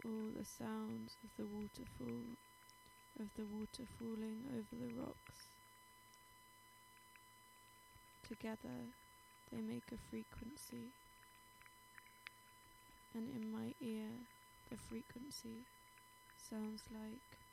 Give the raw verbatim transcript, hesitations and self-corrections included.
all the sounds of the waterfall, of the water falling over the rocks. Together they make a frequency, and in my ear the frequency sounds like